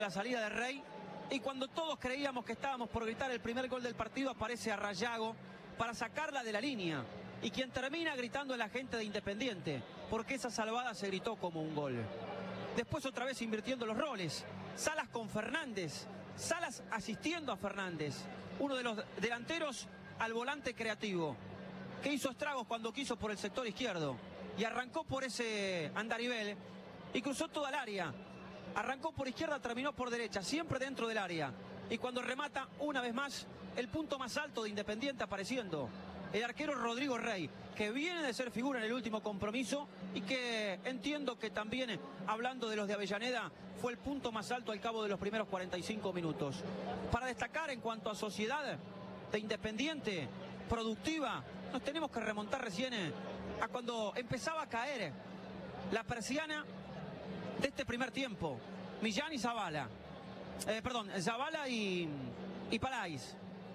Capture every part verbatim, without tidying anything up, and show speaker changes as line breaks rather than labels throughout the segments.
La salida de Rey, y cuando todos creíamos que estábamos por gritar el primer gol del partido, aparece Arrayago para sacarla de la línea, y quien termina gritando es la gente de Independiente, porque esa salvada se gritó como un gol. Después otra vez invirtiendo los roles, Salas con Fernández, Salas asistiendo a Fernández, uno de los delanteros al volante creativo, que hizo estragos cuando quiso por el sector izquierdo, y arrancó por ese andarivel, y cruzó toda el área. Arrancó por izquierda, terminó por derecha, siempre dentro del área. Y cuando remata, una vez más, el punto más alto de Independiente apareciendo. El arquero Rodrigo Rey, que viene de ser figura en el último compromiso y que entiendo que también, hablando de los de Avellaneda, fue el punto más alto al cabo de los primeros cuarenta y cinco minutos. Para destacar en cuanto a sociedad de Independiente, productiva, nos tenemos que remontar recién a cuando empezaba a caer la persiana de este primer tiempo. Millán y Zavala, eh, perdón, Zavala y, y Palais,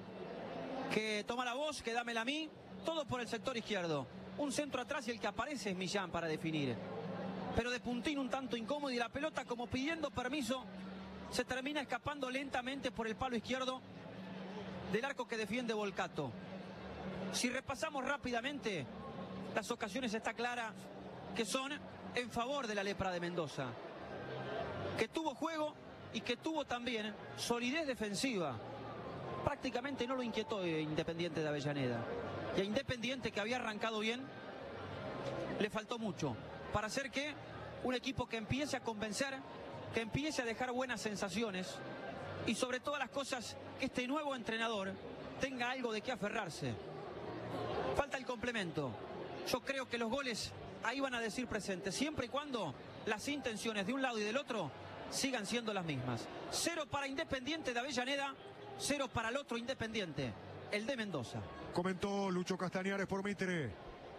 que toma la voz, que dámela a mí, todo por el sector izquierdo. Un centro atrás y el que aparece es Millán para definir. Pero de puntín un tanto incómodo, y la pelota, como pidiendo permiso, se termina escapando lentamente por el palo izquierdo del arco que defiende Volcato. Si repasamos rápidamente, las ocasiones está clara que son en favor de la Lepra de Mendoza, que tuvo juego y que tuvo también solidez defensiva. Prácticamente no lo inquietó Independiente de Avellaneda, y a Independiente, que había arrancado bien, le faltó mucho para hacer que un equipo que empiece a convencer, que empiece a dejar buenas sensaciones, y sobre todas las cosas, que este nuevo entrenador tenga algo de qué aferrarse. Falta el complemento. Yo creo que los goles ahí van a decir presente, siempre y cuando las intenciones de un lado y del otro sigan siendo las mismas. Cero para Independiente de Avellaneda, cero para el otro Independiente, el de Mendoza.
Comentó Lucho Castañares por Mitre.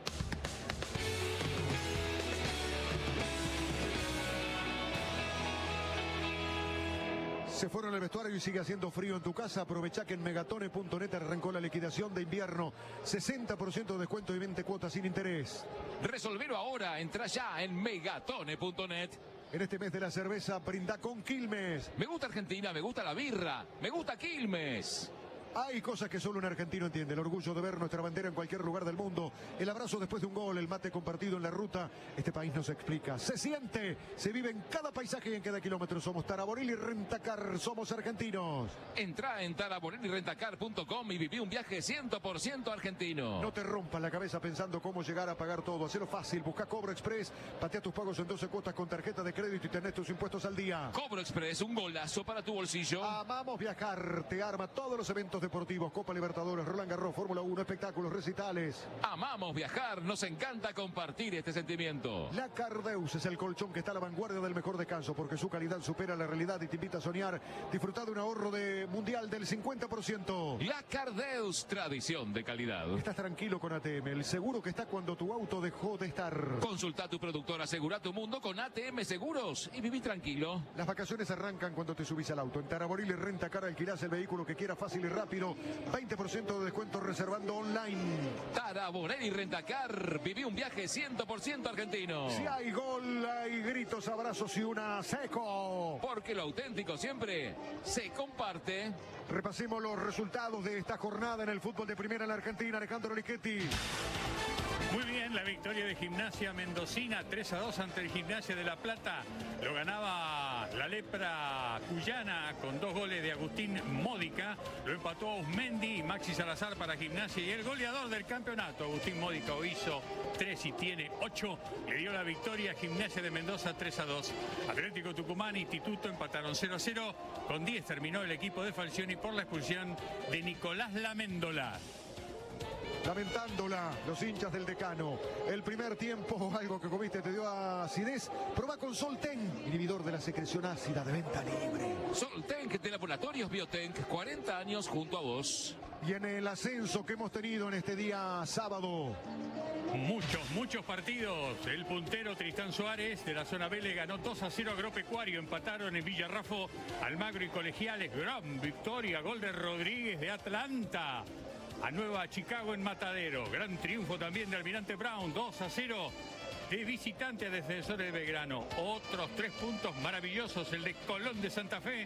Se fueron al vestuario y sigue haciendo frío en tu casa. Aprovecha que en megatone punto net arrancó la liquidación de invierno. sesenta por ciento de descuento y veinte cuotas sin interés.
Resolvelo ahora, entra ya en megatone punto net.
En este mes de la cerveza, brinda con Quilmes.
Me gusta Argentina, me gusta la birra, me gusta Quilmes.
Hay cosas que solo un argentino entiende. El orgullo de ver nuestra bandera en cualquier lugar del mundo. El abrazo después de un gol, el mate compartido en la ruta. Este país nos explica. Se siente, se vive en cada paisaje y en cada kilómetro. Somos Taraborelli Rentacar, somos argentinos.
Entra en taraborelli rentacar punto com y viví un viaje cien por ciento argentino.
No te rompas la cabeza pensando cómo llegar a pagar todo. Hacelo fácil, busca Cobro Express. Patea tus pagos en doce cuotas con tarjeta de crédito y tenés tus impuestos al día.
Cobro Express, un golazo para tu bolsillo.
Amamos viajar, te arma todos los eventos deportivos, Copa Libertadores, Roland Garros, Fórmula uno, espectáculos, recitales.
Amamos viajar, nos encanta compartir este sentimiento.
La Cardeus es el colchón que está a la vanguardia del mejor descanso, porque su calidad supera la realidad y te invita a soñar. Disfrutar de un ahorro de mundial del cincuenta por ciento.
La Cardeus, tradición de calidad.
Estás tranquilo con A T M, el seguro que está cuando tu auto dejó de estar.
Consulta a tu productor, asegura tu mundo con A T M Seguros y viví tranquilo.
Las vacaciones arrancan cuando te subís al auto. En Taraborelli Rentacar alquilás el vehículo que quieras fácil y rápido. veinte por ciento de descuento reservando online.
Taraborelli Rentacar, viví un viaje cien por ciento argentino.
Si hay gol, hay gritos, abrazos y una seco.
Porque lo auténtico siempre se comparte.
Repasemos los resultados de esta jornada en el fútbol de primera en la Argentina. Alejandro Lichetti.
Muy bien, la victoria de Gimnasia Mendocina, tres a dos ante el Gimnasia de La Plata. Lo ganaba la Lepra cuyana con dos goles de Agustín Módica. Lo empató Osmendi y Maxi Salazar para Gimnasia. Y el goleador del campeonato, Agustín Módica, hizo tres y tiene ocho. Le dio la victoria a Gimnasia de Mendoza tres a dos. Atlético Tucumán e Instituto empataron cero a cero. Con diez terminó el equipo de Falcioni por la expulsión de Nicolás Laméndola.
Lamentándola, los hinchas del Decano. El primer tiempo, algo que comiste te dio acidez. Probá con Solten, inhibidor de la secreción ácida, de venta libre.
Solten de Laboratorios Biotenk, cuarenta años junto a vos.
Y en el ascenso que hemos tenido en este día sábado.
Muchos, muchos partidos. El puntero Tristán Suárez de la zona B le ganó dos a cero a Agropecuario. Empataron en Villarrafo, Almagro y Colegiales. Gran victoria, gol de Rodríguez de Atlanta a Nueva Chicago en Matadero. Gran triunfo también de Almirante Brown, dos a cero de visitante a Defensores de Belgrano. Otros tres puntos maravillosos, el de Colón de Santa Fe